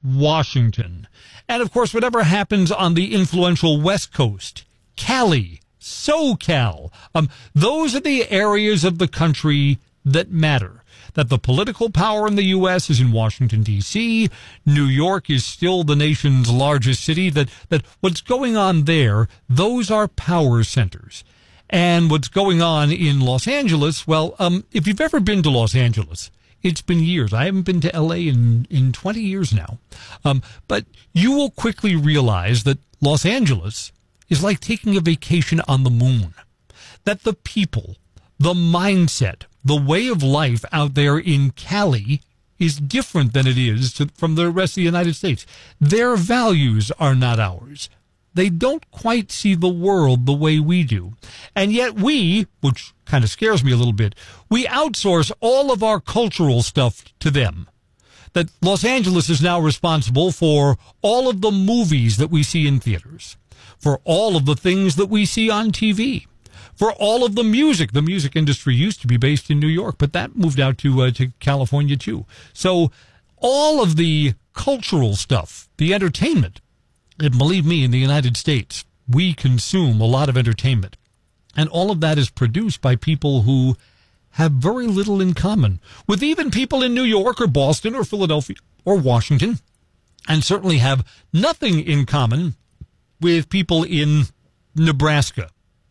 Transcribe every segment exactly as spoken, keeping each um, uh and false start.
Washington. And, of course, whatever happens on the influential West Coast, Cali, SoCal, um, those are the areas of the country that matter. That the political power in the U S is in Washington, D C New York is still the nation's largest city. That, that what's going on there, those are power centers. And what's going on in Los Angeles, well, um, if you've ever been to Los Angeles, it's been years. I haven't been to L A in, in twenty years now. Um, but you will quickly realize that Los Angeles is like taking a vacation on the moon. That the people, the mindset, the way of life out there in Cali is different than it is to, from the rest of the United States. Their values are not ours. They don't quite see the world the way we do. And yet we, which kind of scares me a little bit, we outsource all of our cultural stuff to them. That Los Angeles is now responsible for all of the movies that we see in theaters, for all of the things that we see on T V, for all of the music. The music industry used to be based in New York, but that moved out to uh, to California too. So all of the cultural stuff, the entertainment, and believe me, in the United States, we consume a lot of entertainment. And all of that is produced by people who have very little in common with even people in New York or Boston or Philadelphia or Washington, and certainly have nothing in common with people in Nebraska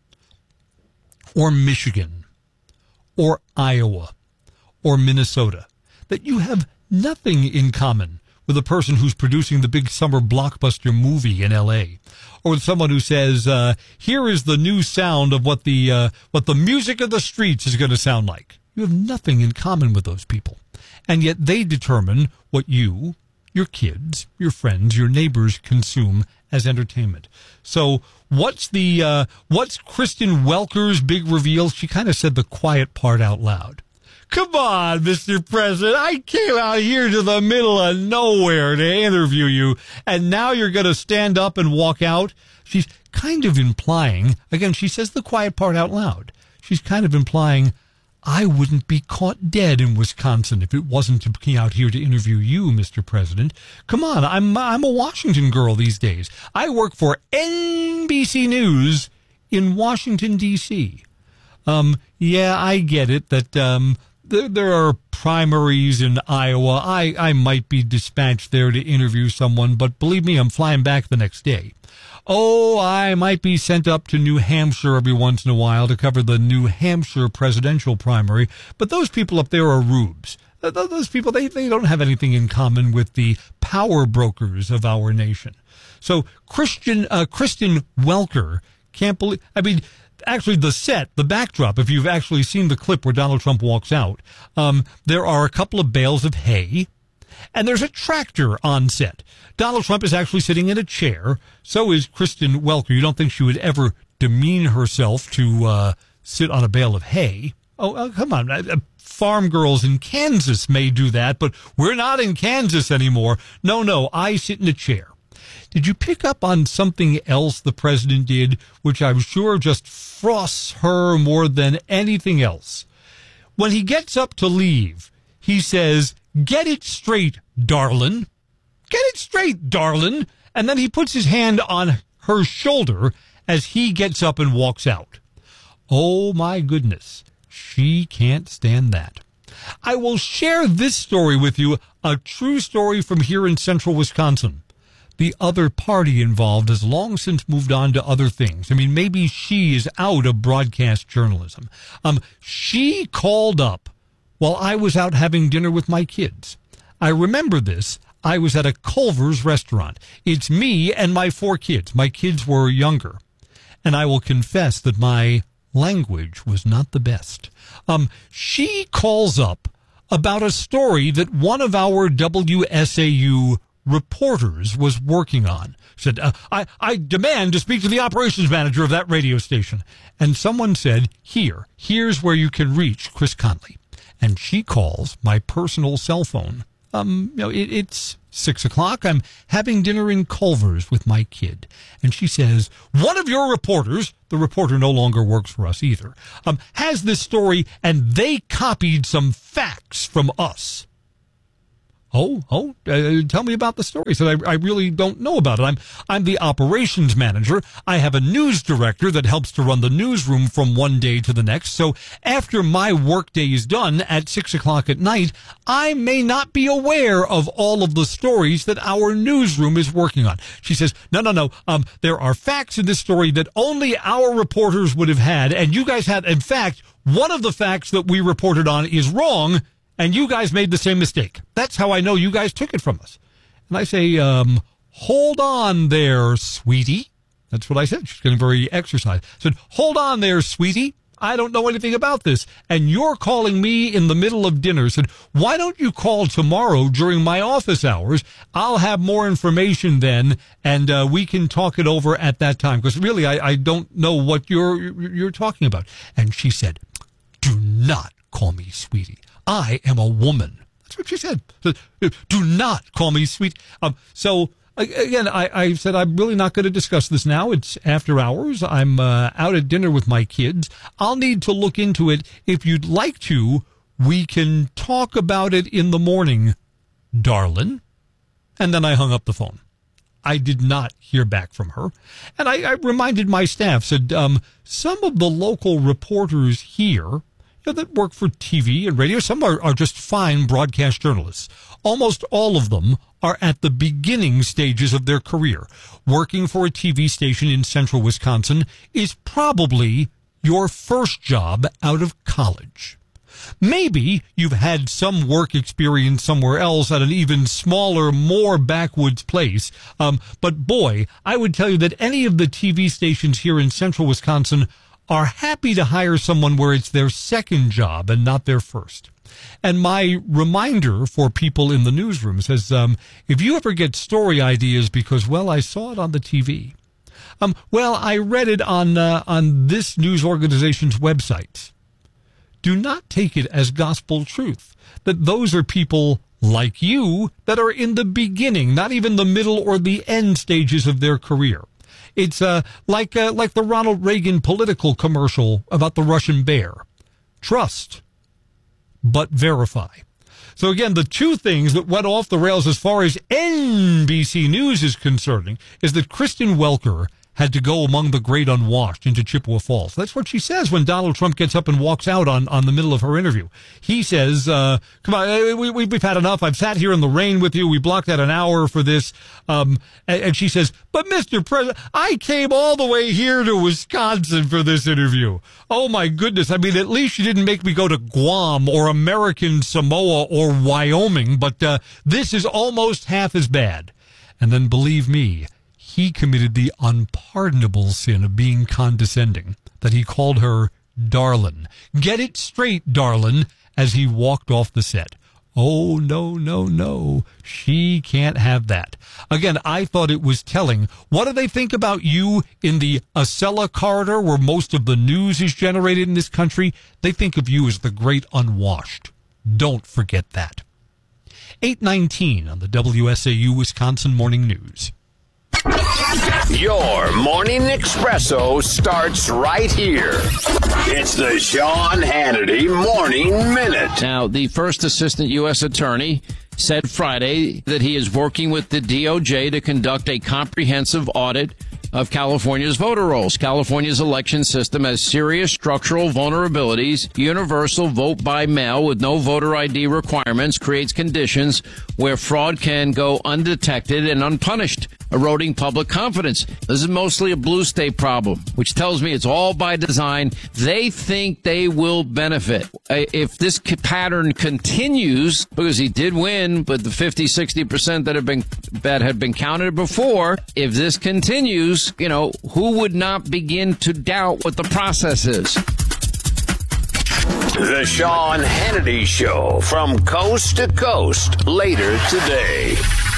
or Michigan or Iowa or Minnesota. That you have nothing in common with a person who's producing the big summer blockbuster movie in L A, or with someone who says, uh, here is the new sound of what the uh, what the music of the streets is going to sound like. You have nothing in common with those people. And yet they determine what you, your kids, your friends, your neighbors consume as entertainment. So what's the uh, what's Kristen Welker's big reveal? She kind of said the quiet part out loud. Come on, Mister President, I came out here to the middle of nowhere to interview you, and now you're going to stand up and walk out? She's kind of implying, again, she says the quiet part out loud. She's kind of implying, I wouldn't be caught dead in Wisconsin if it wasn't to be out here to interview you, Mister President. Come on, I'm I'm a Washington girl these days. I work for N B C News in Washington, D C Um, yeah, I get it that um, there, there are primaries in Iowa. I, I might be dispatched there to interview someone, but believe me, I'm flying back the next day. Oh, I might be sent up to New Hampshire every once in a while to cover the New Hampshire presidential primary, but those people up there are rubes. Those people, they, they don't have anything in common with the power brokers of our nation. So Christian, uh, Kristen Welker can't believe, I mean, actually the set, the backdrop, if you've actually seen the clip where Donald Trump walks out, um, there are a couple of bales of hay, and there's a tractor on set. Donald Trump is actually sitting in a chair. So is Kristen Welker. You don't think she would ever demean herself to uh, sit on a bale of hay? Oh, oh come on. Uh, farm girls in Kansas may do that, but we're not in Kansas anymore. No, no, I sit in a chair. Did you pick up on something else the president did, which I'm sure just frosts her more than anything else? When he gets up to leave, he says, "Get it straight, darlin'. Get it straight, darlin'." And then he puts his hand on her shoulder as he gets up and walks out. Oh, my goodness. She can't stand that. I will share this story with you, a true story from here in central Wisconsin. The other party involved has long since moved on to other things. I mean, maybe she is out of broadcast journalism. Um, she called up while I was out having dinner with my kids. I remember this. I was at a Culver's restaurant. It's me and my four kids. My kids were younger. And I will confess that my language was not the best. Um, she calls up about a story that one of our W S A U reporters was working on. Said, uh, I, I demand to speak to the operations manager of that radio station. And someone said, here, here's where you can reach Chris Conley. And she calls my personal cell phone. Um, you know, it, it's six o'clock. I'm having dinner in Culver's with my kid. And she says, one of your reporters, the reporter no longer works for us either, um, has this story, and they copied some facts from us. Oh, oh, uh, tell me about the story. He said, I, I really don't know about it. I'm, I'm the operations manager. I have a news director that helps to run the newsroom from one day to the next. So after my workday is done at six o'clock at night, I may not be aware of all of the stories that our newsroom is working on. She says, no, no, no. Um, there are facts in this story that only our reporters would have had. And you guys had, in fact, one of the facts that we reported on is wrong. And you guys made the same mistake. That's how I know you guys took it from us. And I say, um, hold on there, sweetie. That's what I said. She's getting very exercised. I said, hold on there, sweetie. I don't know anything about this. And you're calling me in the middle of dinner. I said, why don't you call tomorrow during my office hours? I'll have more information then, and uh, we can talk it over at that time. Because really, I, I don't know what you're you're talking about. And she said, do not call me sweetie. I am a woman. That's what she said. Do not call me sweet. Um, so, again, I, I said, I'm really not going to discuss this now. It's after hours. I'm uh, out at dinner with my kids. I'll need to look into it. If you'd like to, we can talk about it in the morning, darling. And then I hung up the phone. I did not hear back from her. And I, I reminded my staff, said, um, some of the local reporters here that work for T V and radio. Some are, are just fine broadcast journalists. Almost all of them are at the beginning stages of their career. Working for a T V station in central Wisconsin is probably your first job out of college. Maybe you've had some work experience somewhere else at an even smaller, more backwoods place. Um, but boy, I would tell you that any of the T V stations here in central Wisconsin are happy to hire someone where it's their second job and not their first. And my reminder for people in the newsroom says, um, if you ever get story ideas because, well, I saw it on the T V, um, well, I read it on uh, on this news organization's website, do not take it as gospel truth that those are people like you that are in the beginning, not even the middle or the end stages of their career. It's uh, like uh, like the Ronald Reagan political commercial about the Russian bear. Trust, but verify. So again, the two things that went off the rails as far as N B C News is concerning is that Kristen Welker had to go among the great unwashed into Chippewa Falls. That's what she says when Donald Trump gets up and walks out on, on the middle of her interview. He says, uh, come on, we, we, we've had enough. I've sat here in the rain with you. We blocked out an hour for this. Um, and, and she says, but Mister President, I came all the way here to Wisconsin for this interview. Oh, my goodness. I mean, at least you didn't make me go to Guam or American Samoa or Wyoming, but uh, this is almost half as bad. And then believe me, he committed the unpardonable sin of being condescending, that he called her darlin'. Get it straight, darlin', as he walked off the set. Oh, no, no, no. She can't have that. Again, I thought it was telling. What do they think about you in the Acela corridor where most of the news is generated in this country? They think of you as the great unwashed. Don't forget that. eight nineteen on the W S A U Wisconsin Morning News. Your morning espresso starts right here. It's the Sean Hannity Morning Minute. Now, the first assistant U S attorney said Friday that he is working with the D O J to conduct a comprehensive audit of California's voter rolls. California's election system has serious structural vulnerabilities. Universal vote by mail with no voter I D requirements creates conditions where fraud can go undetected and unpunished, eroding public confidence. This is mostly a blue state problem, which tells me it's all by design. They think they will benefit. If this pattern continues, because he did win, but the fifty, sixty percent that have been, that had been counted before, if this continues, you know, who would not begin to doubt what the process is? The Sean Hannity Show from coast to coast later today.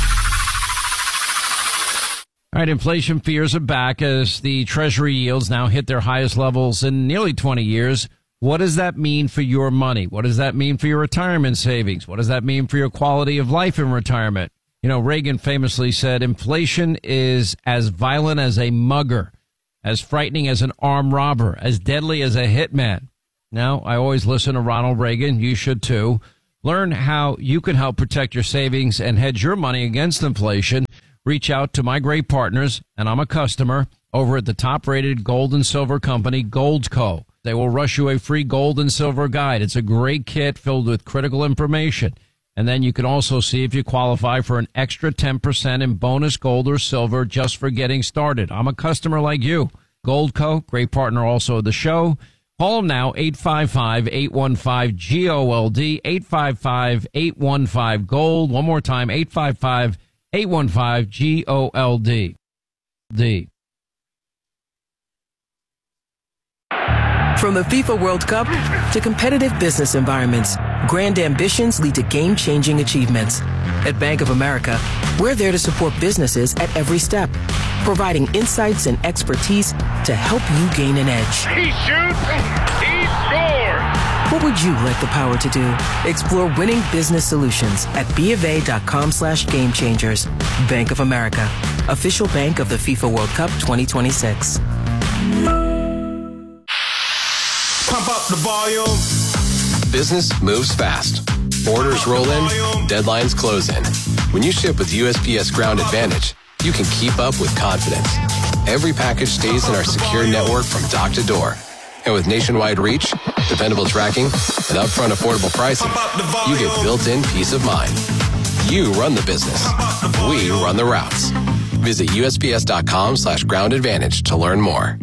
All right, inflation fears are back as the Treasury yields now hit their highest levels in nearly twenty years. What does that mean for your money? What does that mean for your retirement savings? What does that mean for your quality of life in retirement? You know, Reagan famously said, inflation is as violent as a mugger, as frightening as an armed robber, as deadly as a hitman. Now, I always listen to Ronald Reagan. You should too. Learn how you can help protect your savings and hedge your money against inflation. Reach out to my great partners, and I'm a customer, over at the top-rated gold and silver company, Goldco. They will rush you a free gold and silver guide. It's a great kit filled with critical information. And then you can also see if you qualify for an extra ten percent in bonus gold or silver just for getting started. I'm a customer like you. Goldco, great partner also of the show. Call them now, eight five five, eight one five, G O L D, eight five five, eight one five, GOLD. One more time, eight five five, eight one five, G O L D. D. From the FIFA World Cup to competitive business environments, grand ambitions lead to game-changing achievements. At Bank of America, we're there to support businesses at every step, providing insights and expertise to help you gain an edge. He shoots, he scores! What would you like the power to do? Explore winning business solutions at BofA.com slash game changers. Bank of America, official bank of the FIFA World Cup twenty twenty-six. Pump up the volume. Business moves fast. Orders roll in, deadlines close in. When you ship with U S P S Ground Advantage, you can keep up with confidence. Every package stays in our secure network from dock to door. And with nationwide reach, dependable tracking, and upfront affordable pricing, you get built-in peace of mind. You run the business. We run the routes. Visit U S P S dot com slash ground advantage to learn more.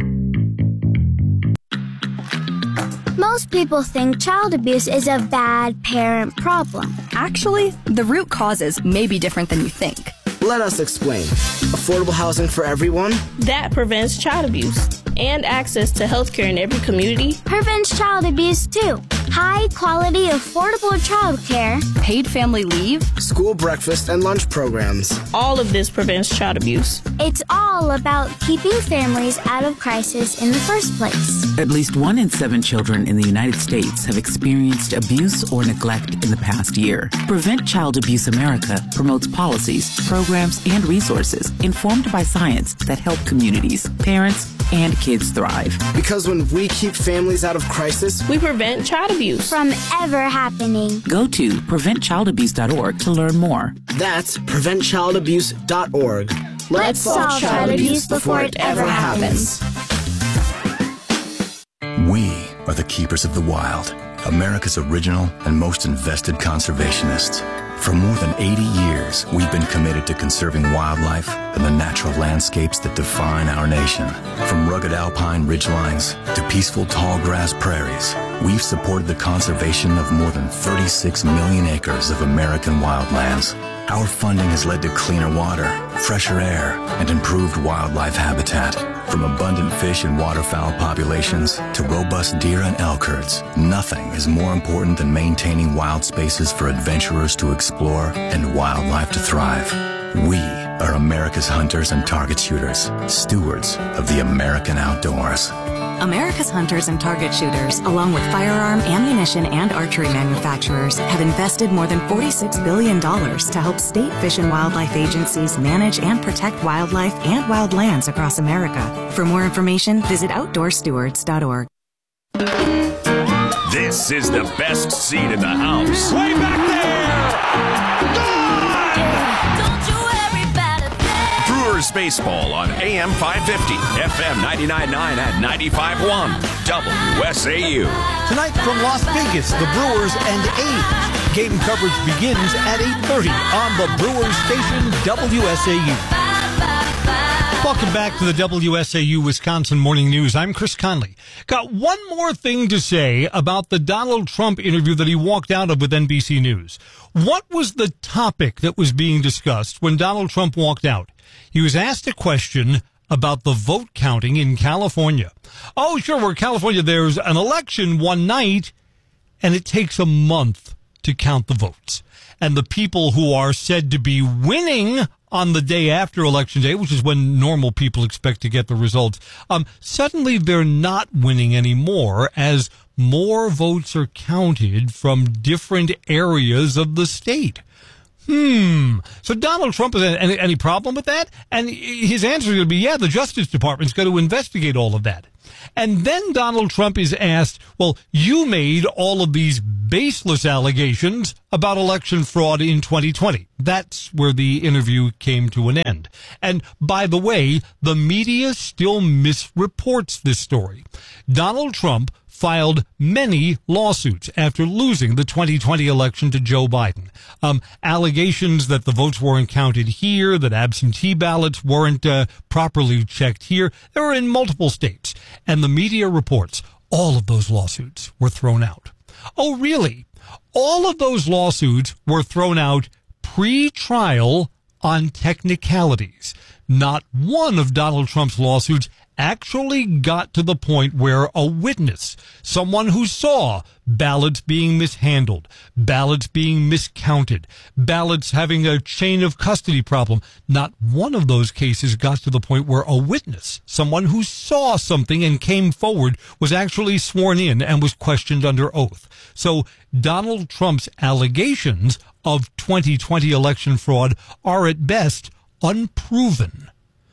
Most people think child abuse is a bad parent problem. Actually, the root causes may be different than you think. Let us explain. Affordable housing for everyone? That prevents child abuse. And access to health care in every community prevents child abuse too. High quality, affordable child care, paid family leave, school breakfast and lunch programs. All of this prevents child abuse. It's all about keeping families out of crisis in the first place. At least one in seven children in the United States have experienced abuse or neglect in the past year. Prevent Child Abuse America promotes policies, programs, and resources informed by science that help communities, parents, and kids thrive. Because when we keep families out of crisis, we prevent child abuse from ever happening. Go to prevent child abuse dot org to learn more. That's prevent child abuse dot org. Let's, Let's solve child abuse before it ever happens. We are the keepers of the wild, America's original and most invested conservationists. For more than eighty years, we've been committed to conserving wildlife and the natural landscapes that define our nation. From rugged alpine ridgelines to peaceful tall grass prairies, we've supported the conservation of more than thirty-six million acres of American wildlands. Our funding has led to cleaner water, fresher air, and improved wildlife habitat. From abundant fish and waterfowl populations to robust deer and elk herds, nothing is more important than maintaining wild spaces for adventurers to explore and wildlife to thrive. We are America's hunters and target shooters, stewards of the American outdoors. America's hunters and target shooters, along with firearm, ammunition, and archery manufacturers, have invested more than forty-six billion dollars to help state fish and wildlife agencies manage and protect wildlife and wildlands across America. For more information, visit outdoor stewards dot org. This is the best seat in the house. Way back there! Gone! Brewers baseball on A M five fifty, F M ninety-nine point nine at ninety-five point one, W S A U. Tonight from Las Vegas, the Brewers and A's. Game coverage begins at eight thirty on the Brewers station, W S A U. Welcome back to the W S A U Wisconsin Morning News. I'm Chris Conley. Got one more thing to say about the Donald Trump interview that he walked out of with N B C News. What was the topic that was being discussed when Donald Trump walked out? He was asked a question about the vote counting in California. Oh, sure, we're California. There's an election one night, and it takes a month to count the votes. And the people who are said to be winning on the day after Election Day, which is when normal people expect to get the results, um, suddenly they're not winning anymore as more votes are counted from different areas of the state. Hmm. So Donald Trump, has any, any problem with that? And his answer is going to be, yeah, the Justice Department's going to investigate all of that. And then Donald Trump is asked, well, you made all of these baseless allegations about election fraud in twenty twenty. That's where the interview came to an end. And by the way, the media still misreports this story. Donald Trump filed many lawsuits after losing the twenty twenty election to Joe Biden. Um, allegations that the votes weren't counted here, that absentee ballots weren't uh, properly checked here. They were in multiple states. And the media reports all of those lawsuits were thrown out. Oh, really? All of those lawsuits were thrown out pre-trial on technicalities. Not one of Donald Trump's lawsuits actually got to the point where a witness, someone who saw ballots being mishandled, ballots being miscounted, ballots having a chain of custody problem, not one of those cases got to the point where a witness, someone who saw something and came forward, was actually sworn in and was questioned under oath. So Donald Trump's allegations of twenty twenty election fraud are at best unproven.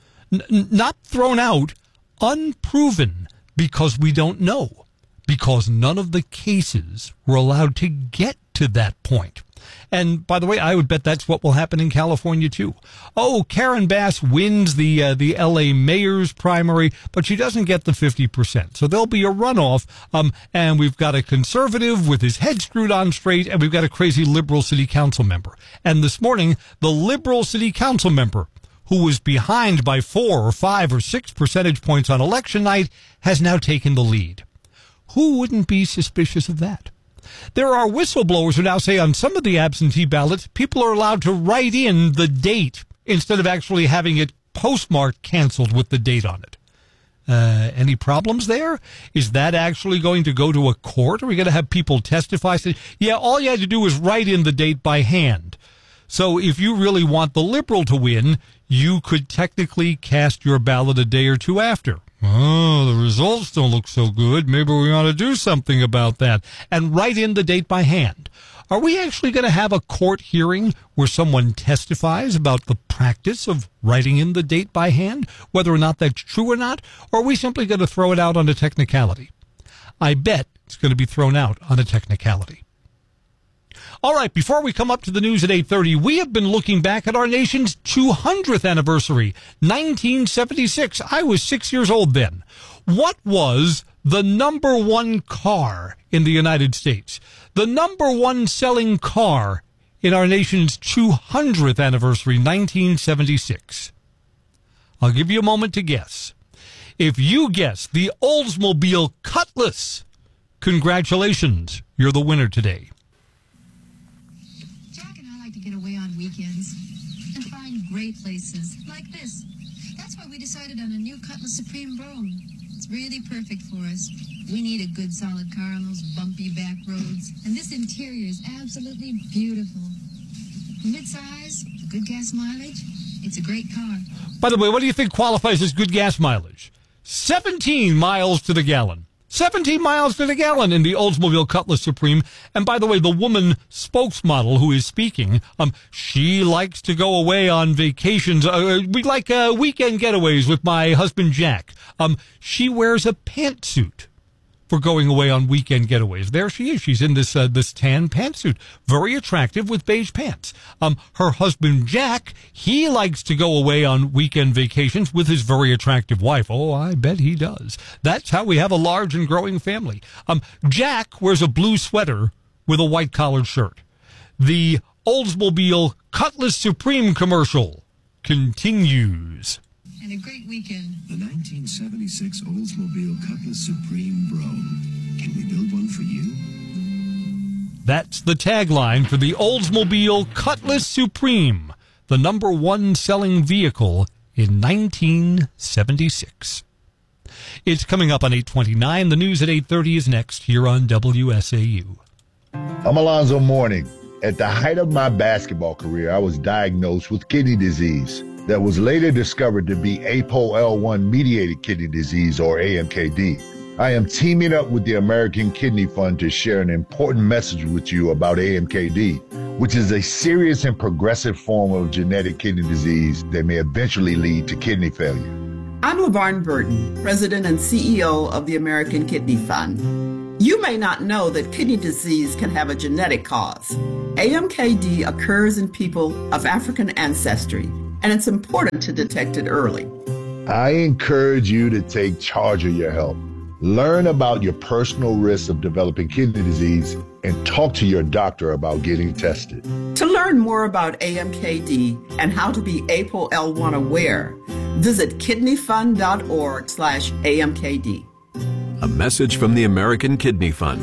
N- not thrown out, unproven, because we don't know, because none of the cases were allowed to get to that point. And by the way, I would bet that's what will happen in California too. Oh, Karen Bass wins the uh, the L A mayor's primary, but she doesn't get the fifty percent. So there'll be a runoff, um, and we've got a conservative with his head screwed on straight, and we've got a crazy liberal city council member. And this morning, the liberal city council member, who was behind by four or five or six percentage points on election night, has now taken the lead. Who wouldn't be suspicious of that? There are whistleblowers who now say on some of the absentee ballots, people are allowed to write in the date instead of actually having it postmarked canceled with the date on it. Uh, any problems there? Is that actually going to go to a court? Are we going to have people testify? Say, yeah, all you had to do was write in the date by hand. So if you really want the liberal to win, you could technically cast your ballot a day or two after. Oh, the results don't look so good. Maybe we ought to do something about that. And write in the date by hand. Are we actually going to have a court hearing where someone testifies about the practice of writing in the date by hand, whether or not that's true or not? Or are we simply going to throw it out on a technicality? I bet it's going to be thrown out on a technicality. All right, before we come up to the news at eight thirty, we have been looking back at our nation's two hundredth anniversary, nineteen seventy-six. I was six years old then. What was the number one car in the United States? The number one selling car in our nation's two hundredth anniversary, nineteen seventy-six. I'll give you a moment to guess. If you guess the Oldsmobile Cutlass, congratulations, you're the winner today. Get away on weekends and find great places like this. That's why we decided on a new Cutlass Supreme Brougham. It's really perfect for us. We need a good solid car on those bumpy back roads, and this interior is absolutely beautiful. Mid-size, good gas mileage, it's a great car. By the way, what do you think qualifies as good gas mileage? seventeen miles to the gallon. seventeen miles to the gallon in the Oldsmobile Cutlass Supreme. And by the way, the woman spokesmodel who is speaking, um, she likes to go away on vacations. Uh, we like uh, weekend getaways with my husband, Jack. Um, she wears a pantsuit for going away on weekend getaways. There she is. She's in this uh, this tan pantsuit. Very attractive with beige pants. Um, her husband, Jack, he likes to go away on weekend vacations with his very attractive wife. Oh, I bet he does. That's how we have a large and growing family. Um, Jack wears a blue sweater with a white collared shirt. The Oldsmobile Cutlass Supreme commercial continues. And a great weekend. The nineteen seventy-six Oldsmobile Cutlass Supreme Brougham. Can we build one for you? That's the tagline for the Oldsmobile Cutlass Supreme, the number one selling vehicle in nineteen seventy-six. It's coming up on eight twenty-nine. The news at eight thirty is next here on W S A U. I'm Alonzo Mourning. At the height of my basketball career, I was diagnosed with kidney disease that was later discovered to be A P O L one mediated kidney disease, or A M K D. I am teaming up with the American Kidney Fund to share an important message with you about A M K D, which is a serious and progressive form of genetic kidney disease that may eventually lead to kidney failure. I'm LaVarn Burton, President and C E O of the American Kidney Fund. You may not know that kidney disease can have a genetic cause. A M K D occurs in people of African ancestry, and it's important to detect it early. I encourage you to take charge of your health. Learn about your personal risks of developing kidney disease and talk to your doctor about getting tested. To learn more about A M K D and how to be A P O L one aware, visit kidneyfund.org slash AMKD. A message from the American Kidney Fund.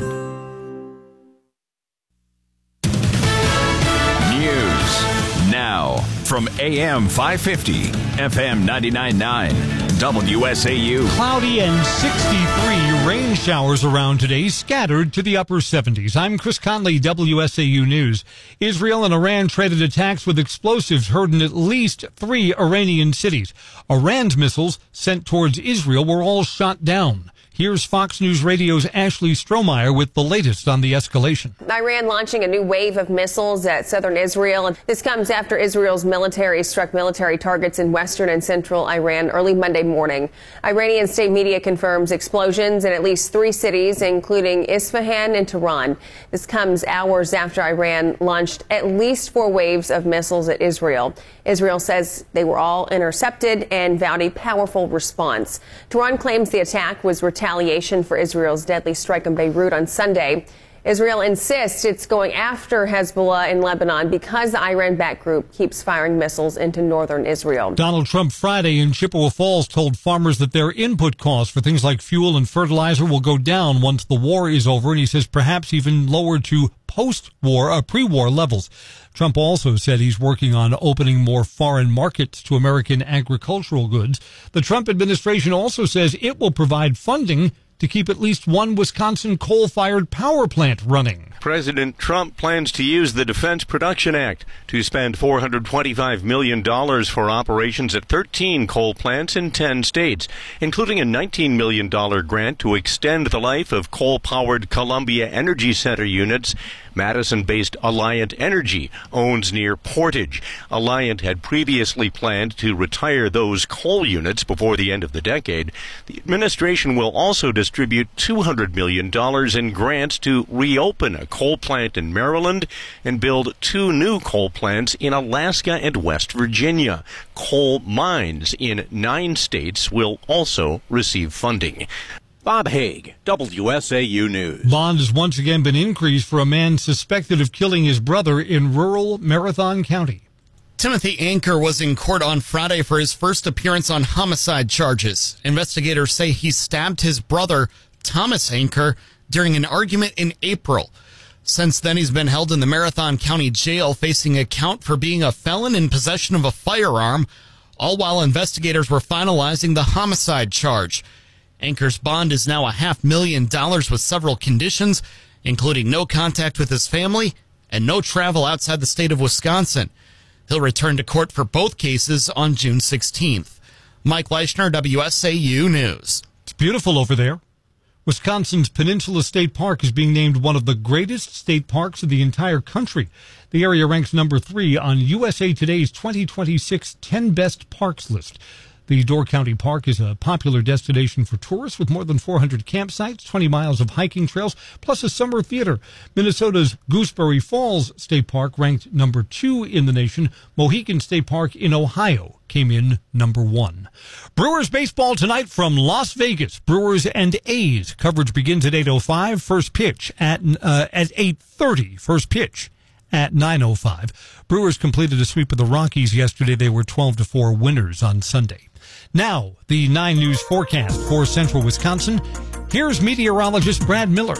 News now from A M five fifty, F M ninety-nine point nine, W S A U. Cloudy and sixty-three, rain showers around today, scattered to the upper seventies. I'm Chris Conley, W S A U News. Israel and Iran traded attacks with explosives heard in at least three Iranian cities. Iran's missiles sent towards Israel were all shot down. Here's Fox News Radio's Ashley Strohmeyer with the latest on the escalation. Iran launching a new wave of missiles at southern Israel. This comes after Israel's military struck military targets in western and central Iran early Monday morning. Iranian state media confirms explosions in at least three cities, including Isfahan and Tehran. This comes hours after Iran launched at least four waves of missiles at Israel. Israel says they were all intercepted and vowed a powerful response. Tehran claims the attack was retaliation retaliation for Israel's deadly strike on Beirut on Sunday. Israel insists it's going after Hezbollah in Lebanon because the Iran-backed group keeps firing missiles into northern Israel. Donald Trump Friday in Chippewa Falls told farmers that their input costs for things like fuel and fertilizer will go down once the war is over, and he says perhaps even lower to post-war, uh, pre-war levels. Trump also said he's working on opening more foreign markets to American agricultural goods. The Trump administration also says it will provide funding to keep at least one Wisconsin coal-fired power plant running. President Trump plans to use the Defense Production Act to spend four hundred twenty-five million dollars for operations at thirteen coal plants in ten states, including a nineteen million dollars grant to extend the life of coal-powered Columbia Energy Center units. Madison-based Alliant Energy owns near Portage. Alliant had previously planned to retire those coal units before the end of the decade. The administration will also distribute two hundred million dollars in grants to reopen a coal plant in Maryland and build two new coal plants in Alaska and West Virginia. Coal mines in nine states will also receive funding. Bob Haig, W S A U News. Bond has once again been increased for a man suspected of killing his brother in rural Marathon County. Timothy Anker was in court on Friday for his first appearance on homicide charges. Investigators say he stabbed his brother, Thomas Anker, during an argument in April. Since then, he's been held in the Marathon County Jail facing a count for being a felon in possession of a firearm, all while investigators were finalizing the homicide charge. Anker's bond is now a half million dollars with several conditions, including no contact with his family and no travel outside the state of Wisconsin. He'll return to court for both cases on June sixteenth. Mike Leischner, W S A U News. It's beautiful over there. Wisconsin's Peninsula State Park is being named one of the greatest state parks of the entire country. The area ranks number three on U S A Today's twenty twenty-six ten Best Parks list. The Door County Park is a popular destination for tourists with more than four hundred campsites, twenty miles of hiking trails, plus a summer theater. Minnesota's Gooseberry Falls State Park ranked number two in the nation. Mohegan State Park in Ohio came in number one. Brewers baseball tonight from Las Vegas. Brewers and A's. Coverage begins at eight oh five. First pitch at uh, at eight thirty. First pitch at nine oh five. Brewers completed a sweep of the Rockies yesterday. They were twelve to four winners on Sunday. Now, the nine News forecast for central Wisconsin. Here's meteorologist Brad Miller.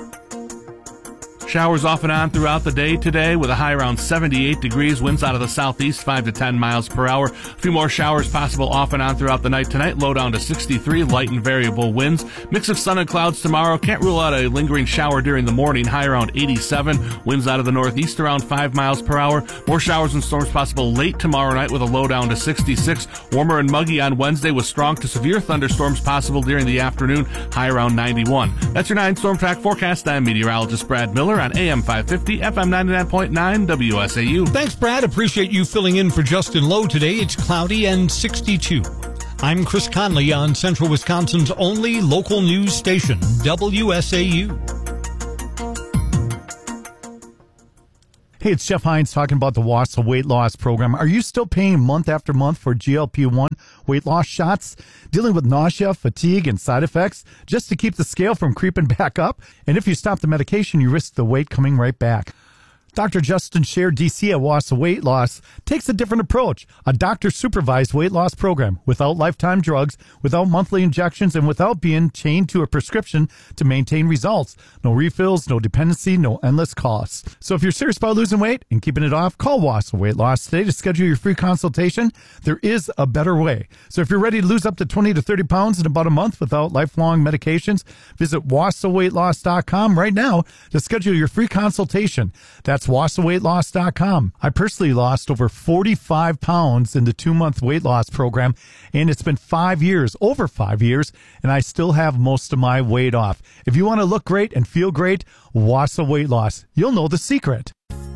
Showers off and on throughout the day today with a high around seventy-eight degrees, winds out of the southeast five to ten miles per hour. A few more showers possible off and on throughout the night tonight, low down to sixty-three, light and variable winds. Mix of sun and clouds tomorrow. Can't rule out a lingering shower during the morning, high around eighty-seven, winds out of the northeast around five miles per hour. More showers and storms possible late tomorrow night with a low down to sixty-six. Warmer and muggy on Wednesday with strong to severe thunderstorms possible during the afternoon, high around ninety-one. That's your nine Storm Track forecast. I'm meteorologist Brad Miller on A M five fifty, F M ninety-nine point nine, W S A U. Thanks, Brad. Appreciate you filling in for Justin Lowe today. It's cloudy and sixty-two. I'm Chris Conley on Central Wisconsin's only local news station, W S A U. Hey, it's Jeff Hines talking about the WASA weight loss program. Are you still paying month after month for G L P one weight loss shots, dealing with nausea, fatigue, and side effects just to keep the scale from creeping back up? And if you stop the medication, you risk the weight coming right back. Doctor Justin Scher, D C at WASA Weight Loss, takes a different approach. A doctor-supervised weight loss program without lifetime drugs, without monthly injections, and without being chained to a prescription to maintain results. No refills, no dependency, no endless costs. So if you're serious about losing weight and keeping it off, call WASA Weight Loss today to schedule your free consultation. There is a better way. So if you're ready to lose up to twenty to thirty pounds in about a month without lifelong medications, visit wasa weight loss dot com right now to schedule your free consultation. That's wasa weight loss dot com. I personally lost over forty-five pounds in the two-month weight loss program, and it's been five years, over five years, and I still have most of my weight off. If you want to look great and feel great, WASA Weight Loss. You'll know the secret.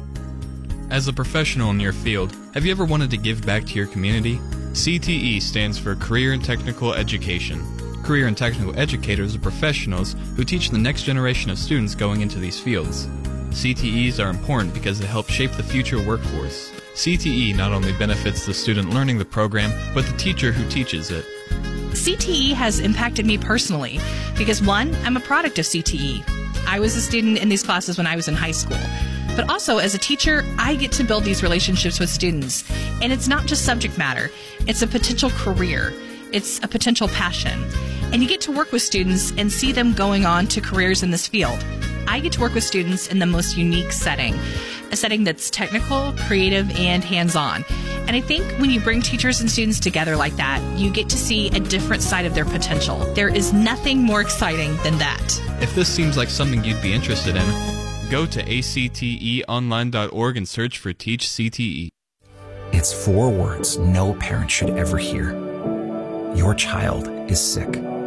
As a professional in your field, have you ever wanted to give back to your community? C T E stands for Career and Technical Education. Career and Technical Educators are professionals who teach the next generation of students going into these fields. C T Es are important because they help shape the future workforce. C T E not only benefits the student learning the program, but the teacher who teaches it. C T E has impacted me personally because, one, I'm a product of C T E. I was a student in these classes when I was in high school. But also, as a teacher, I get to build these relationships with students. And it's not just subject matter. It's a potential career. It's a potential passion. And you get to work with students and see them going on to careers in this field. I get to work with students in the most unique setting, a setting that's technical, creative, and hands-on. And I think when you bring teachers and students together like that, you get to see a different side of their potential. There is nothing more exciting than that. If this seems like something you'd be interested in, go to A C T E online dot org and search for Teach C T E. It's four words no parent should ever hear. Your child is sick.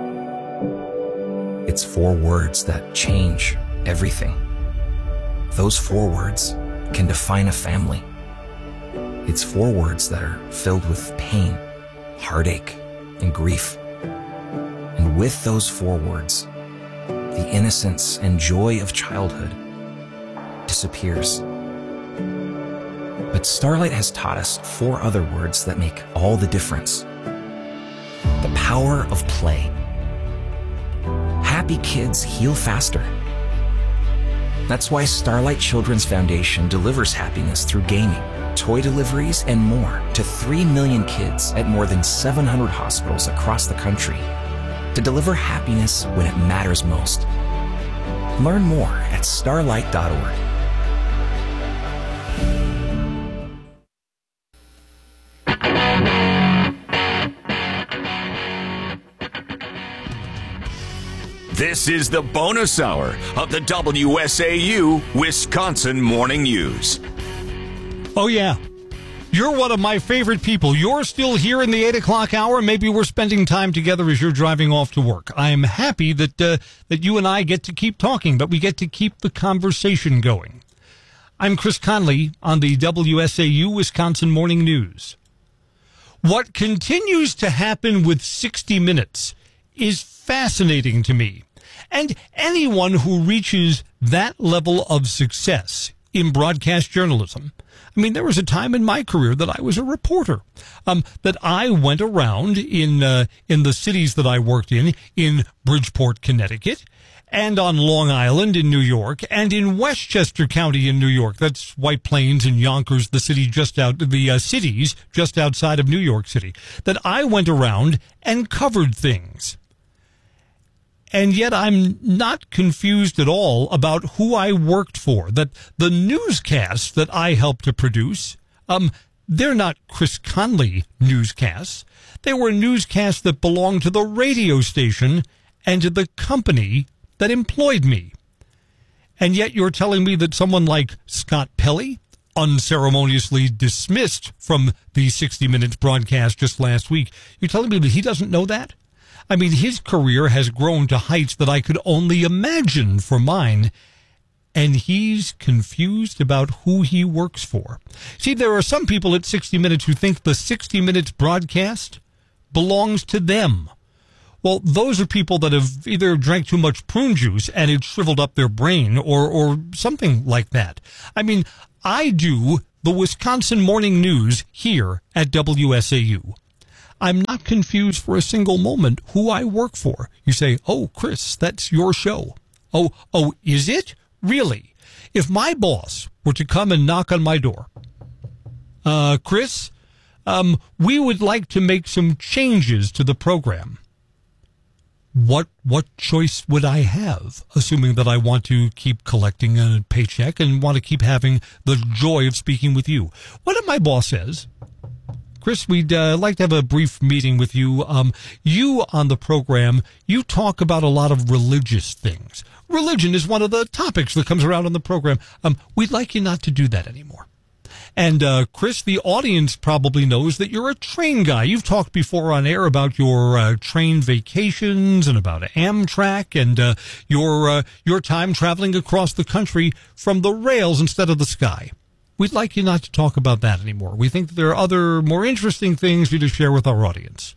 It's four words that change everything. Those four words can define a family. It's four words that are filled with pain, heartache, and grief. And with those four words, the innocence and joy of childhood disappears. But Starlight has taught us four other words that make all the difference. The power of play. Happy kids heal faster. That's why Starlight Children's Foundation delivers happiness through gaming, toy deliveries, and more to three million kids at more than seven hundred hospitals across the country to deliver happiness when it matters most. Learn more at starlight dot org. This is the bonus hour of the W S A U Wisconsin Morning News. Oh, yeah. You're one of my favorite people. You're still here in the eight o'clock hour. Maybe we're spending time together as you're driving off to work. I am happy that uh, that you and I get to keep talking, but we get to keep the conversation going. I'm Chris Conley on the W S A U Wisconsin Morning News. What continues to happen with sixty minutes is fascinating to me. And anyone who reaches that level of success in broadcast journalism, I mean, there was a time in my career that I was a reporter, um, that I went around in uh, in the cities that I worked in, in Bridgeport, Connecticut, and on Long Island in New York, and in Westchester County in New York. That's White Plains and Yonkers, the city just out, the uh, cities just outside of New York City, that I went around and covered things. And yet I'm not confused at all about who I worked for, that the newscasts that I helped to produce, um, they're not Chris Conley newscasts. They were newscasts that belonged to the radio station and to the company that employed me. And yet you're telling me that someone like Scott Pelley, unceremoniously dismissed from the sixty minutes broadcast just last week, you're telling me that he doesn't know that? I mean, his career has grown to heights that I could only imagine for mine, and he's confused about who he works for. See, there are some people at sixty minutes who think the sixty minutes broadcast belongs to them. Well, those are people that have either drank too much prune juice and it shriveled up their brain or, or something like that. I mean, I do the Wisconsin Morning News here at W S A U. I'm not confused for a single moment who I work for. You say, oh, Chris, that's your show. Oh, oh, is it? Really? If my boss were to come and knock on my door, uh, Chris, um, we would like to make some changes to the program. What what choice would I have, assuming that I want to keep collecting a paycheck and want to keep having the joy of speaking with you? What if my boss says, Chris, we'd uh, like to have a brief meeting with you. Um, you on the program, you talk about a lot of religious things. Religion is one of the topics that comes around on the program. Um, we'd like you not to do that anymore. And, uh, Chris, the audience probably knows that you're a train guy. You've talked before on air about your, uh, train vacations and about Amtrak and, uh, your, uh, your time traveling across the country from the rails instead of the sky. We'd like you not to talk about that anymore. We think that there are other more interesting things for you to share with our audience.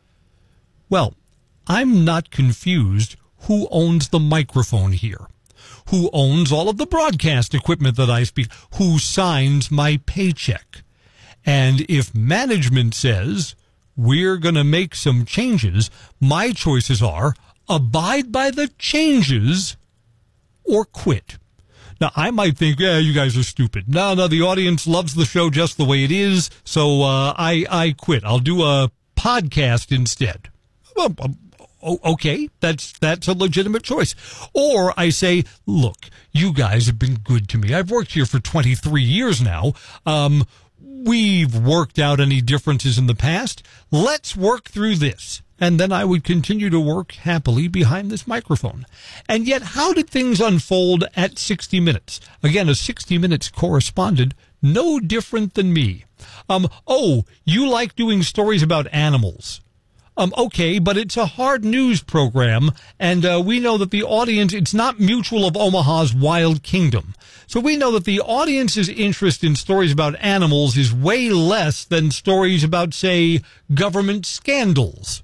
Well, I'm not confused who owns the microphone here. Who owns all of the broadcast equipment that I speak, who signs my paycheck. And if management says, we're going to make some changes, my choices are abide by the changes or quit. Now, I might think, yeah, you guys are stupid. No, no, the audience loves the show just the way it is, so uh, I, I quit. I'll do a podcast instead. Well, okay, that's that's a legitimate choice. Or I say, look, you guys have been good to me. I've worked here for twenty-three years now. Um, we've worked out any differences in the past. Let's work through this. And then I would continue to work happily behind this microphone. And yet, how did things unfold at sixty minutes? Again, a sixty minutes correspondent, no different than me. Um, oh, you like doing stories about animals. Um, okay, but it's a hard news program, and uh, we know that the audience, it's not Mutual of Omaha's Wild Kingdom. So we know that the audience's interest in stories about animals is way less than stories about, say, government scandals.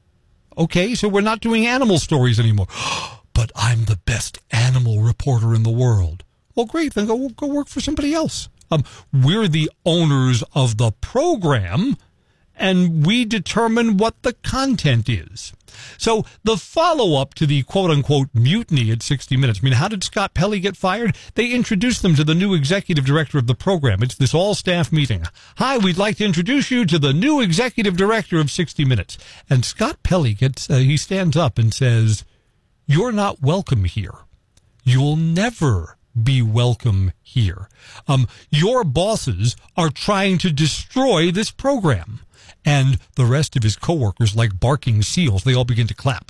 Okay, so we're not doing animal stories anymore. But I'm the best animal reporter in the world. Well, great, then go, go work for somebody else. Um, we're the owners of the program, and we determine what the content is. So the follow-up to the quote-unquote mutiny at sixty minutes, I mean, how did Scott Pelley get fired? They introduced them to the new executive director of the program. It's this all-staff meeting. Hi, we'd like to introduce you to the new executive director of sixty minutes. And Scott Pelley gets, uh, he stands up and says, you're not welcome here. You'll never be welcome here. Um, your bosses are trying to destroy this program. And the rest of his coworkers, like barking seals, they all begin to clap.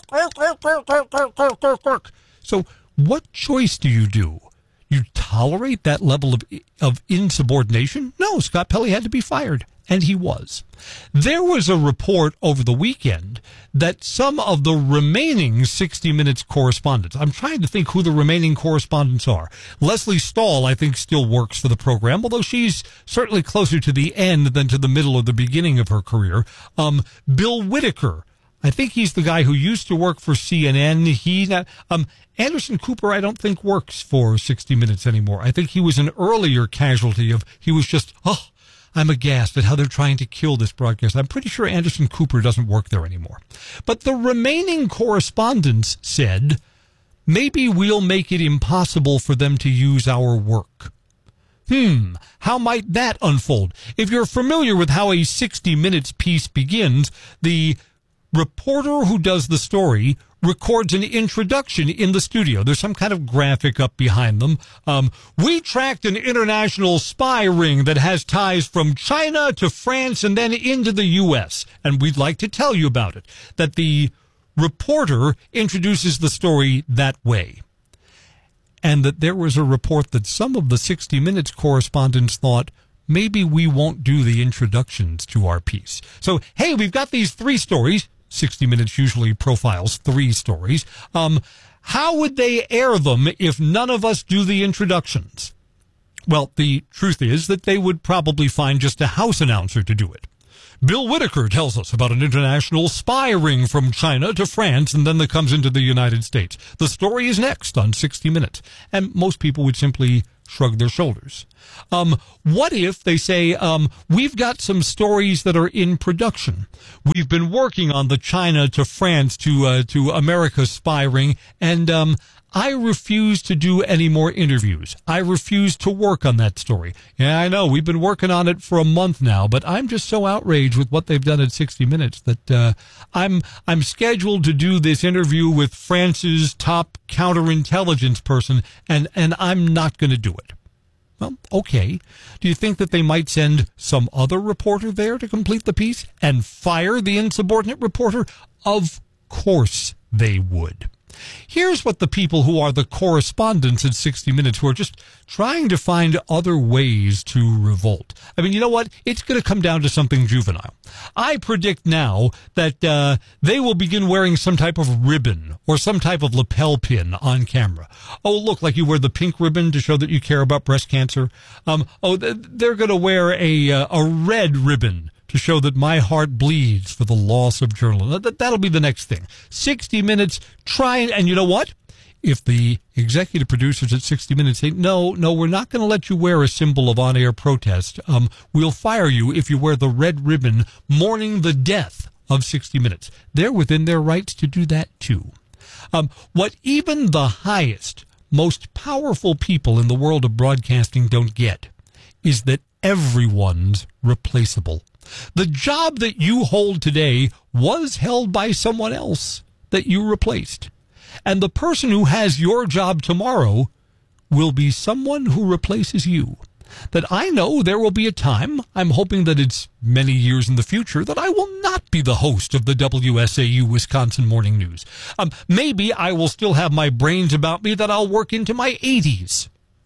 So what choice do you do? You tolerate that level of of insubordination? No, Scott Pelley had to be fired, and he was. There was a report over the weekend that some of the remaining sixty minutes correspondents, I'm trying to think who the remaining correspondents are. Leslie Stahl, I think, still works for the program, although she's certainly closer to the end than to the middle or the beginning of her career. Um, Bill Whitaker, I think he's the guy who used to work for C N N. He, um, Anderson Cooper, I don't think works for sixty minutes anymore. I think he was an earlier casualty of, he was just, oh, I'm aghast at how they're trying to kill this broadcast. I'm pretty sure Anderson Cooper doesn't work there anymore. But the remaining correspondents said, maybe we'll make it impossible for them to use our work. Hmm, how might that unfold? If you're familiar with how a sixty minutes piece begins, the reporter who does the story records an introduction in the studio. There's some kind of graphic up behind them. Um, we tracked an international spy ring that has ties from China to France and then into the U S, and we'd like to tell you about it. That the reporter introduces the story that way. And that there was a report that some of the sixty minutes correspondents thought, maybe we won't do the introductions to our piece. So, hey, we've got these three stories. sixty minutes usually profiles three stories. Um, how would they air them if none of us do the introductions? Well, the truth is that they would probably find just a house announcer to do it. Bill Whitaker tells us about an international spy ring from China to France and then that comes into the United States. The story is next on sixty minutes. And most people would simply shrug their shoulders. Um, what if they say, um, we've got some stories that are in production. We've been working on the China to France to, uh, to America spy ring, and, um, I refuse to do any more interviews. I refuse to work on that story. Yeah, I know, we've been working on it for a month now, but I'm just so outraged with what they've done at sixty minutes that, uh, I'm, I'm scheduled to do this interview with France's top counterintelligence person, and, and I'm not going to do it. Well, okay. Do you think that they might send some other reporter there to complete the piece and fire the insubordinate reporter? Of course they would. Here's what the people who are the correspondents at sixty minutes, who are just trying to find other ways to revolt. I mean, you know what? It's going to come down to something juvenile. I predict now that uh, they will begin wearing some type of ribbon or some type of lapel pin on camera. Oh, look, like you wear the pink ribbon to show that you care about breast cancer. Um, oh, they're going to wear a uh, a red ribbon to show that my heart bleeds for the loss of journalism. That, that'll be the next thing. sixty minutes, try and, and you know what? If the executive producers at sixty minutes say, no, no, we're not going to let you wear a symbol of on-air protest, um, we'll fire you if you wear the red ribbon mourning the death of sixty minutes. They're within their rights to do that too. Um, what even the highest, most powerful people in the world of broadcasting don't get is that everyone's replaceable. The job that you hold today was held by someone else that you replaced. And the person who has your job tomorrow will be someone who replaces you. That I know there will be a time, I'm hoping that it's many years in the future, that I will not be the host of the W S A U Wisconsin Morning News. Um, maybe I will still have my brains about me that I'll work into my eighties.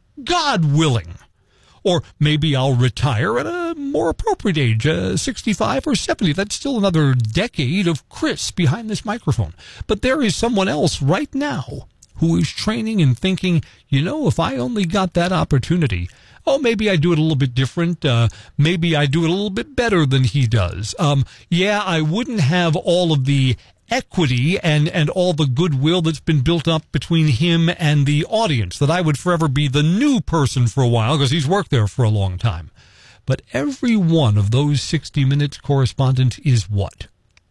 God willing. Or maybe I'll retire at a more appropriate age, uh, sixty-five or seventy. That's still another decade of Chris behind this microphone. But there is someone else right now who is training and thinking, you know, if I only got that opportunity, oh, maybe I do it a little bit different. Uh, maybe I do it a little bit better than he does. Um, yeah, I wouldn't have all of the equity and, and all the goodwill that's been built up between him and the audience, that I would forever be the new person for a while because he's worked there for a long time. But every one of those sixty minutes correspondents is what?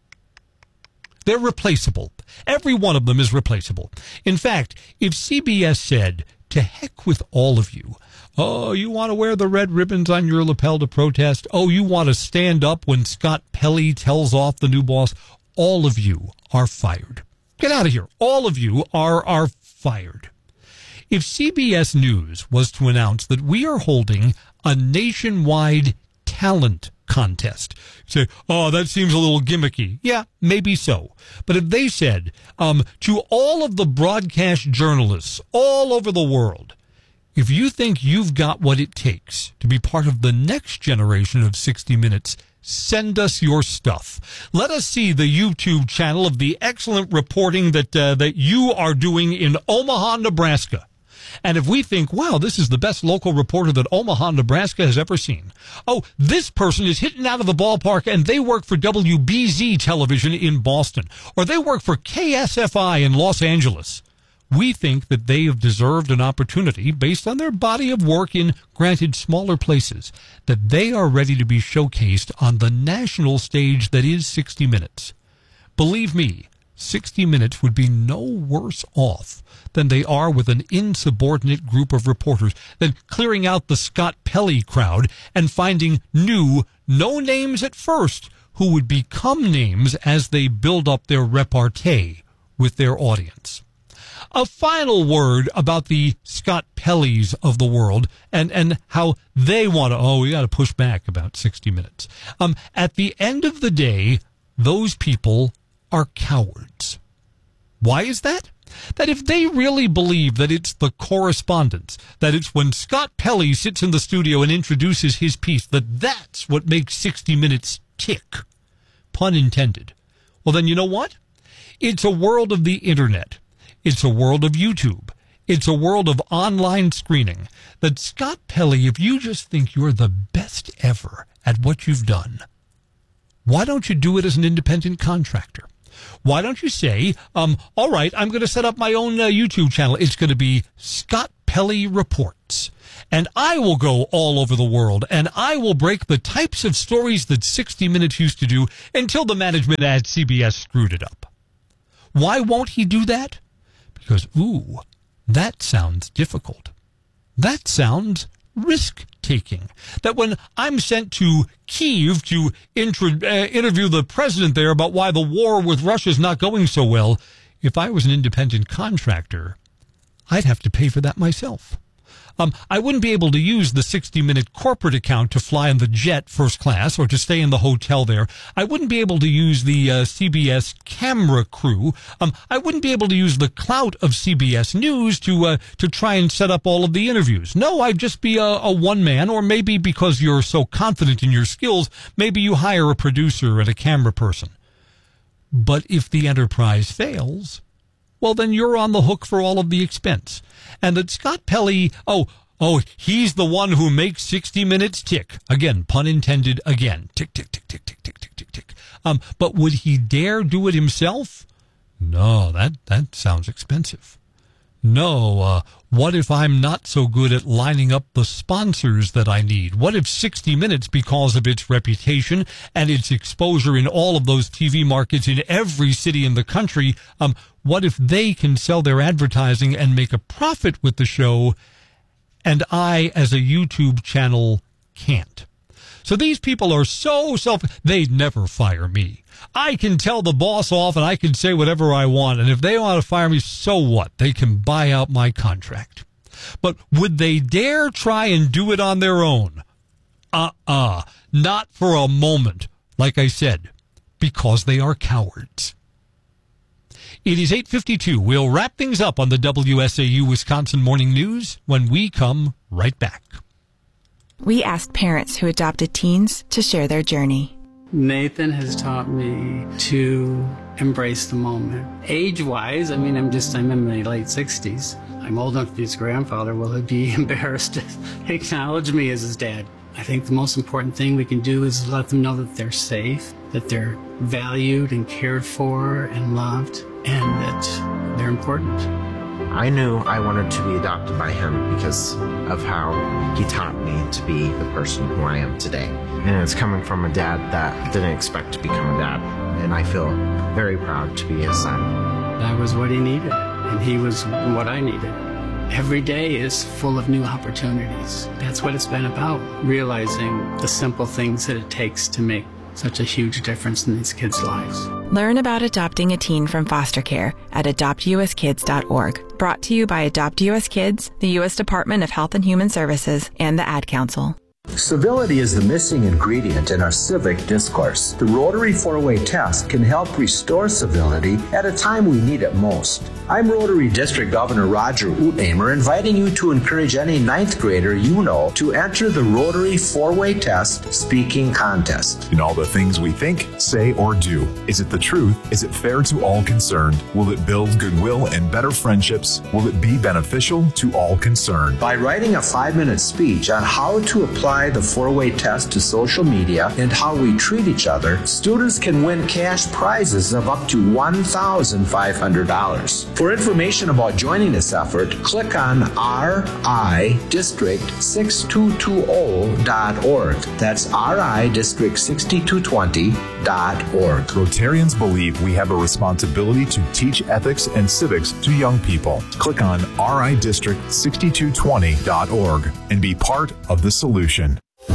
They're replaceable. Every one of them is replaceable. In fact, if C B S said, to heck with all of you, oh, you want to wear the red ribbons on your lapel to protest? Oh, you want to stand up when Scott Pelley tells off the new boss? All of you are fired. Get out of here. All of you are, are fired. If C B S News was to announce that we are holding a nationwide talent contest, say, oh, that seems a little gimmicky. Yeah, maybe so. But if they said, um, to all of the broadcast journalists all over the world, if you think you've got what it takes to be part of the next generation of sixty minutes, send us your stuff. Let us see the YouTube channel of the excellent reporting that uh, that you are doing in Omaha, Nebraska. And if we think, wow, this is the best local reporter that Omaha, Nebraska has ever seen. Oh, this person is hitting out of the ballpark and they work for W B Z television in Boston. Or they work for K S F I in Los Angeles. We think that they have deserved an opportunity based on their body of work in, granted, smaller places, that they are ready to be showcased on the national stage that is sixty minutes. Believe me, sixty minutes would be no worse off than they are with an insubordinate group of reporters, than clearing out the Scott Pelley crowd and finding new, no names at first, who would become names as they build up their repartee with their audience. A final word about the Scott Pelleys of the world and, and how they want to, oh, we got to push back about sixty minutes. Um, at the end of the day, those people are cowards. Why is that? That if they really believe that it's the correspondence, that it's when Scott Pelley sits in the studio and introduces his piece, that that's what makes sixty minutes tick, pun intended, well, then you know what? It's a world of the internet. It's a world of YouTube. It's a world of online screening. That Scott Pelley, if you just think you're the best ever at what you've done, why don't you do it as an independent contractor? Why don't you say, um, all right, I'm going to set up my own uh, YouTube channel. It's going to be Scott Pelley Reports. And I will go all over the world, and I will break the types of stories that sixty minutes used to do until the management at C B S screwed it up. Why won't he do that? Because, ooh, that sounds difficult. That sounds risk-taking. That when I'm sent to Kyiv to intro, uh, interview the president there about why the war with Russia is not going so well, if I was an independent contractor, I'd have to pay for that myself. Um, I wouldn't be able to use the sixty-minute corporate account to fly in the jet first class or to stay in the hotel there. I wouldn't be able to use the uh, C B S camera crew. Um, I wouldn't be able to use the clout of C B S News to uh, to try and set up all of the interviews. No, I'd just be a, a one-man, or maybe because you're so confident in your skills, maybe you hire a producer and a camera person. But if the enterprise fails, well, then you're on the hook for all of the expense. And that Scott Pelley, oh, oh, he's the one who makes sixty minutes tick. Again, pun intended, again. Tick, tick, tick, tick, tick, tick, tick, tick, tick. Um, but would he dare do it himself? No, that, that sounds expensive. No, uh, what if I'm not so good at lining up the sponsors that I need? What if sixty minutes, because of its reputation and its exposure in all of those T V markets in every city in the country, um, what if they can sell their advertising and make a profit with the show, and I, as a YouTube channel, can't? So these people are so self... They'd never fire me. I can tell the boss off and I can say whatever I want, and if they want to fire me, so what? They can buy out my contract. But would they dare try and do it on their own? Uh-uh. Not for a moment, like I said, because they are cowards. It is eight fifty-two. We'll wrap things up on the W S A U Wisconsin Morning News when we come right back. We asked parents who adopted teens to share their journey. Nathan has taught me to embrace the moment. Age-wise, I mean, I'm just, I'm in my late sixties. I'm old enough to be his grandfather. Will he be embarrassed to acknowledge me as his dad? I think the most important thing we can do is let them know that they're safe, that they're valued and cared for and loved, and that they're important. I knew I wanted to be adopted by him because of how he taught me to be the person who I am today. And it's coming from a dad that didn't expect to become a dad. And I feel very proud to be his son. That was what he needed, and he was what I needed. Every day is full of new opportunities. That's what it's been about, realizing the simple things that it takes to make such a huge difference in these kids' lives. Learn about adopting a teen from foster care at adopt u s kids dot org. Brought to you by Adopt U S Kids, the U S Department of Health and Human Services, and the Ad Council. Civility is the missing ingredient in our civic discourse. The Rotary four-way test can help restore civility at a time we need it most. I'm Rotary District Governor Roger Uthamer, inviting you to encourage any ninth grader you know to enter the Rotary four-way test speaking contest. In all the things we think, say, or do, is it the truth? Is it fair to all concerned? Will it build goodwill and better friendships? Will it be beneficial to all concerned? By writing a five-minute speech on how to apply the four-way test to social media and how we treat each other, students can win cash prizes of up to one thousand five hundred dollars. For information about joining this effort, click on R I District six two two zero dot org. That's R I District six two two zero dot org. Rotarians believe we have a responsibility to teach ethics and civics to young people. Click on R I District six two two zero dot org and be part of the solution.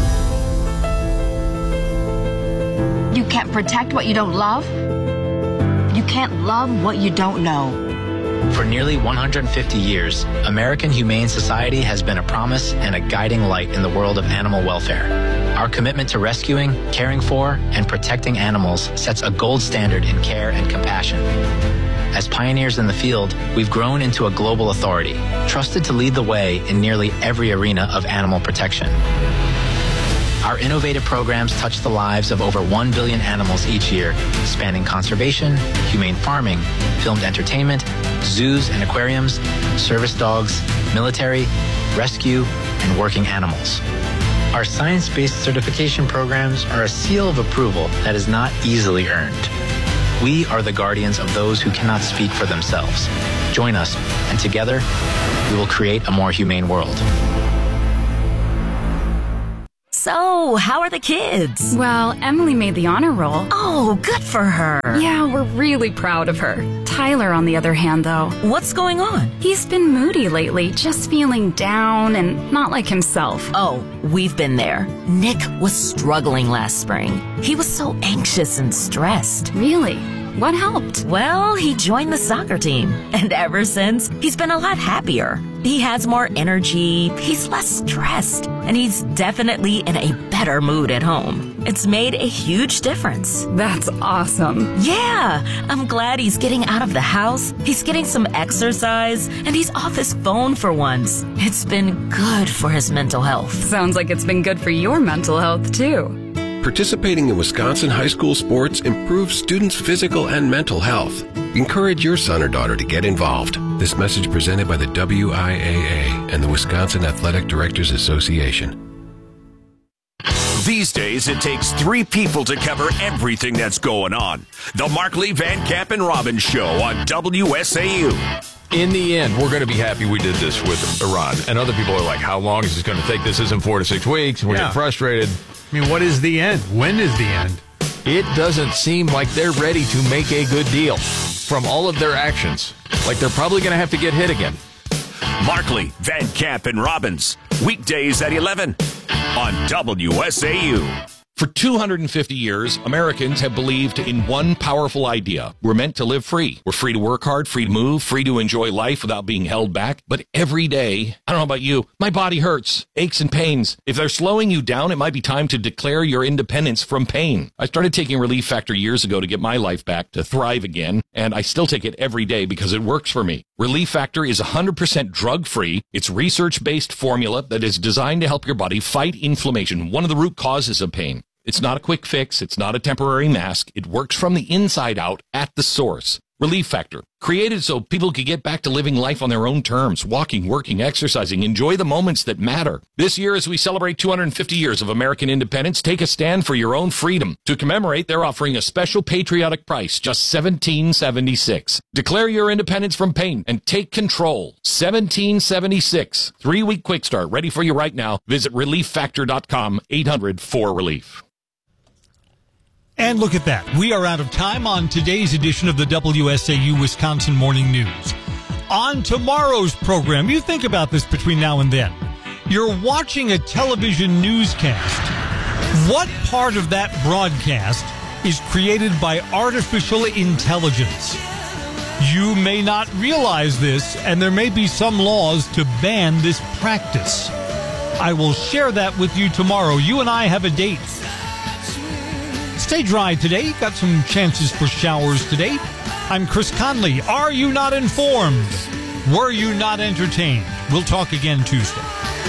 You can't protect what you don't love. You can't love what you don't know. For nearly one hundred fifty years, American Humane Society has been a promise and a guiding light in the world of animal welfare. Our commitment to rescuing, caring for, and protecting animals sets a gold standard in care and compassion. As pioneers in the field, we've grown into a global authority, trusted to lead the way in nearly every arena of animal protection. Our innovative programs touch the lives of over one billion animals each year, spanning conservation, humane farming, filmed entertainment, zoos and aquariums, service dogs, military, rescue, and working animals. Our science-based certification programs are a seal of approval that is not easily earned. We are the guardians of those who cannot speak for themselves. Join us, and together, we will create a more humane world. So, how are the kids? Well, Emily made the honor roll. Oh, good for her. Yeah, we're really proud of her. Tyler, on the other hand, though. What's going on? He's been moody lately, just feeling down and not like himself. Oh, we've been there. Nick was struggling last spring. He was so anxious and stressed. Really? What helped? Well, he joined the soccer team. And ever since, he's been a lot happier. He has more energy, he's less stressed, and he's definitely in a better mood at home. It's made a huge difference. That's awesome. Yeah, I'm glad he's getting out of the house, he's getting some exercise, and he's off his phone for once. It's been good for his mental health. Sounds like it's been good for your mental health, too. Participating in Wisconsin high school sports improves students' physical and mental health. Encourage your son or daughter to get involved. This message presented by the W I A A and the Wisconsin Athletic Directors Association. These days, it takes three people to cover everything that's going on. The Markley, Van Camp, and Robbins Show on W S A U. In the end, we're going to be happy we did this with Iran. And other people are like, how long is this going to take? This isn't four to six weeks. We're Yeah. getting frustrated. I mean, what is the end? When is the end? It doesn't seem like they're ready to make a good deal from all of their actions. Like they're probably going to have to get hit again. Markley, Van Camp, and Robbins. Weekdays at eleven on W S A U. For two hundred fifty years, Americans have believed in one powerful idea. We're meant to live free. We're free to work hard, free to move, free to enjoy life without being held back. But every day, I don't know about you, my body hurts, aches and pains. If they're slowing you down, it might be time to declare your independence from pain. I started taking Relief Factor years ago to get my life back, to thrive again, and I still take it every day because it works for me. Relief Factor is one hundred percent drug-free. It's research-based formula that is designed to help your body fight inflammation, one of the root causes of pain. It's not a quick fix. It's not a temporary mask. It works from the inside out at the source. Relief Factor, created so people could get back to living life on their own terms, walking, working, exercising, enjoy the moments that matter. This year, as we celebrate two hundred fifty years of American independence, take a stand for your own freedom. To commemorate, they're offering a special patriotic price, just seventeen seventy-six. Declare your independence from pain and take control. seventeen seventy-six. Three-week quick start, ready for you right now. Visit relief factor dot com, eight hundred four relief. And look at that. We are out of time on today's edition of the W S A U Wisconsin Morning News. On tomorrow's program, you think about this between now and then. You're watching a television newscast. What part of that broadcast is created by artificial intelligence? You may not realize this, and there may be some laws to ban this practice. I will share that with you tomorrow. You and I have a date. Stay dry today. Got some chances for showers today. I'm Chris Conley. Are you not informed? Were you not entertained? We'll talk again Tuesday.